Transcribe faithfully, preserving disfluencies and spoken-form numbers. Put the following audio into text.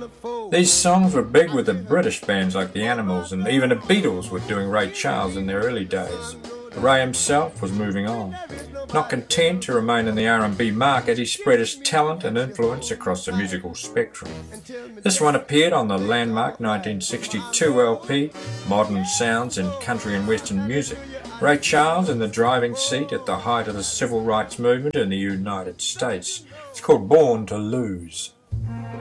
These songs were big with the British bands like the Animals, and even the Beatles were doing Ray Charles in their early days. Ray himself was moving on. Not content to remain in the R and B market, he spread his talent and influence across the musical spectrum. This one appeared on the landmark nineteen sixty-two L P, Modern Sounds in Country and Western Music. Ray Charles in the driving seat at the height of the civil rights movement in the United States. It's called Born to Lose.